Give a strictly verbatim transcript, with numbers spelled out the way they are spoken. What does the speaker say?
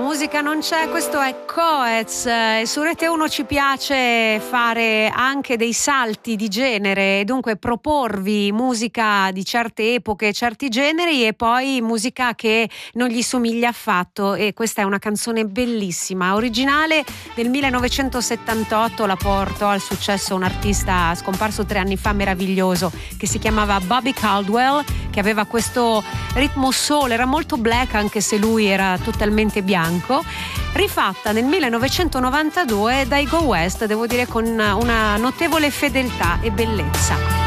musica non c'è, questo è Coez e su Rete uno ci piace fare anche dei salti di genere e dunque proporvi musica di certe epoche, certi generi e poi musica che non gli somiglia affatto, e questa è una canzone bellissima, originale del millenovecentosettantotto, la portò al successo un artista scomparso tre anni fa meraviglioso che si chiamava Bobby Caldwell, che aveva questo ritmo soul, era molto black anche se lui era totalmente bianco, rifatta nel millenovecentonovantadue dai Go West, devo dire con una notevole fedeltà e bellezza.